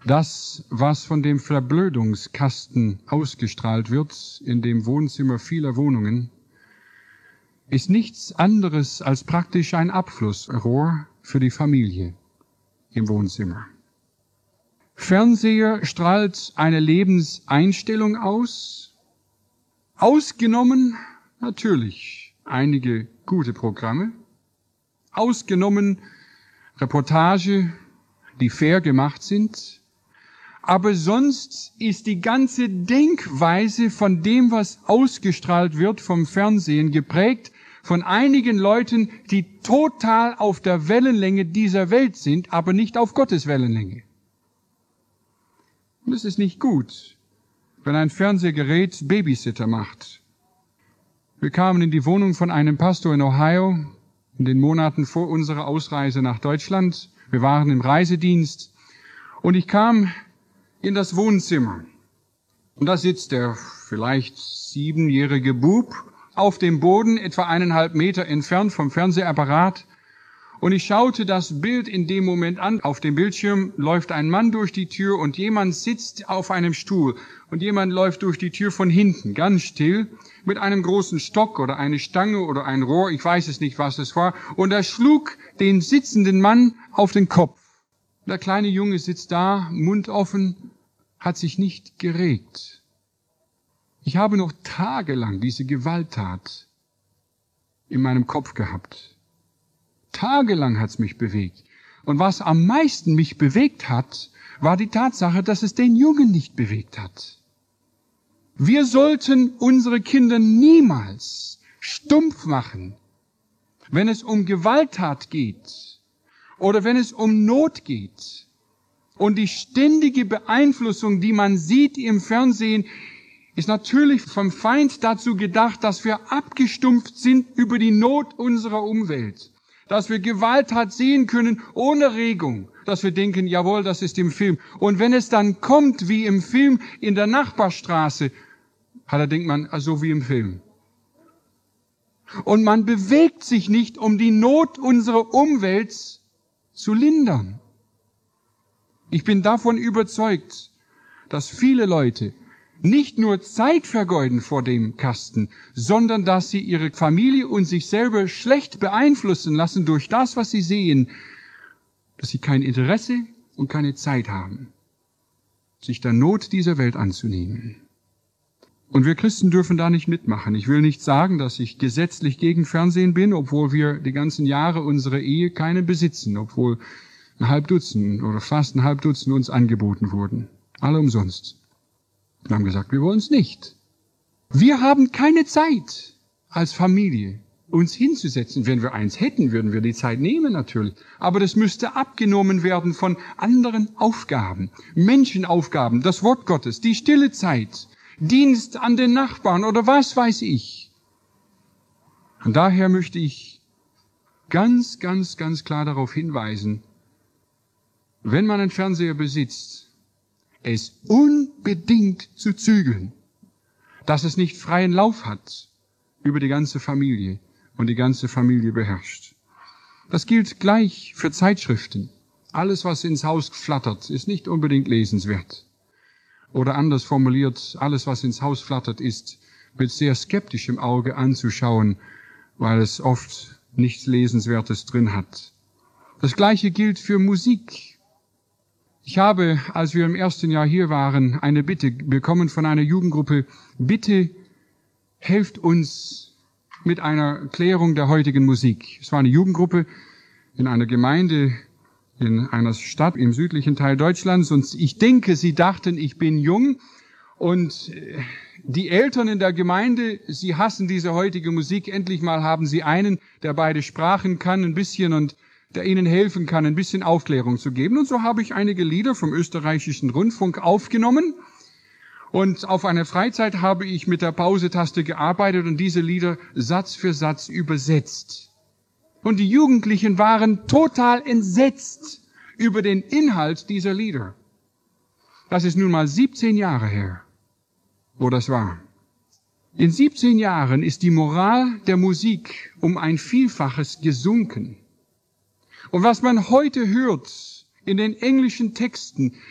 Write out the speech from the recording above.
Das, was von dem Verblödungskasten ausgestrahlt wird in dem Wohnzimmer vieler Wohnungen, ist nichts anderes als praktisch ein Abflussrohr für die Familie im Wohnzimmer. Fernseher strahlt eine Lebenseinstellung aus, ausgenommen natürlich einige gute Programme, ausgenommen Reportage, die fair gemacht sind, aber sonst ist die ganze Denkweise von dem, was ausgestrahlt wird vom Fernsehen, geprägt von einigen Leuten, die total auf der Wellenlänge dieser Welt sind, aber nicht auf Gottes Wellenlänge. Und es ist nicht gut, wenn ein Fernsehgerät Babysitter macht. Wir kamen in die Wohnung von einem Pastor in Ohio in den Monaten vor unserer Ausreise nach Deutschland. Wir waren im Reisedienst und ich kam in das Wohnzimmer. Und da sitzt der vielleicht 7-jährige Bub auf dem Boden, etwa 1,5 Meter entfernt vom Fernsehapparat. Und ich schaute das Bild in dem Moment an. Auf dem Bildschirm läuft ein Mann durch die Tür und jemand sitzt auf einem Stuhl. Und jemand läuft durch die Tür von hinten, ganz still, mit einem großen Stock oder eine Stange oder ein Rohr, ich weiß es nicht, was es war. Und er schlug den sitzenden Mann auf den Kopf. Der kleine Junge sitzt da, Mund offen, hat sich nicht geregt. Ich habe noch tagelang diese Gewalttat in meinem Kopf gehabt. Tagelang hat's mich bewegt. Und was am meisten mich bewegt hat, war die Tatsache, dass es den Jungen nicht bewegt hat. Wir sollten unsere Kinder niemals stumpf machen, wenn es um Gewalttat geht oder wenn es um Not geht. Und die ständige Beeinflussung, die man sieht im Fernsehen, ist natürlich vom Feind dazu gedacht, dass wir abgestumpft sind über die Not unserer Umwelt. Dass wir Gewalttat sehen können ohne Regung. Dass wir denken, jawohl, das ist im Film. Und wenn es dann kommt, wie im Film in der Nachbarstraße, da denkt man, so wie im Film. Und man bewegt sich nicht, um die Not unserer Umwelt zu lindern. Ich bin davon überzeugt, dass viele Leute nicht nur Zeit vergeuden vor dem Kasten, sondern dass sie ihre Familie und sich selber schlecht beeinflussen lassen durch das, was sie sehen, dass sie kein Interesse und keine Zeit haben, sich der Not dieser Welt anzunehmen. Und wir Christen dürfen da nicht mitmachen. Ich will nicht sagen, dass ich gesetzlich gegen Fernsehen bin, obwohl wir die ganzen Jahre unserer Ehe keinen besitzen, obwohl 1/2 Dutzend oder fast 1/2 Dutzend uns angeboten wurden. Alle umsonst. Wir haben gesagt, wir wollen es nicht. Wir haben keine Zeit als Familie, uns hinzusetzen. Wenn wir eins hätten, würden wir die Zeit nehmen natürlich. Aber das müsste abgenommen werden von anderen Aufgaben, Menschenaufgaben, das Wort Gottes, die stille Zeit, Dienst an den Nachbarn oder was weiß ich. Und daher möchte ich ganz klar darauf hinweisen, wenn man einen Fernseher besitzt, es unbedingt zu zügeln, dass es nicht freien Lauf hat über die ganze Familie und die ganze Familie beherrscht. Das gilt gleich für Zeitschriften. Alles, was ins Haus flattert, ist nicht unbedingt lesenswert. Oder anders formuliert, alles, was ins Haus flattert, ist mit sehr skeptischem Auge anzuschauen, weil es oft nichts Lesenswertes drin hat. Das Gleiche gilt für Musik. Ich habe, als wir im ersten Jahr hier waren, eine Bitte bekommen von einer Jugendgruppe. Bitte helft uns mit einer Klärung der heutigen Musik. Es war eine Jugendgruppe in einer Gemeinde in einer Stadt im südlichen Teil Deutschlands. Und ich denke, sie dachten, ich bin jung. Und die Eltern in der Gemeinde, sie hassen diese heutige Musik. Endlich mal haben sie einen, der beide Sprachen kann, ein bisschen und der ihnen helfen kann, ein bisschen Aufklärung zu geben. Und so habe ich einige Lieder vom österreichischen Rundfunk aufgenommen. Und auf einer Freizeit habe ich mit der Pausetaste gearbeitet und diese Lieder Satz für Satz übersetzt. Und die Jugendlichen waren total entsetzt über den Inhalt dieser Lieder. Das ist nun mal 17 Jahre her, wo das war. In 17 Jahren ist die Moral der Musik um ein Vielfaches gesunken. Und was man heute hört in den englischen Texten,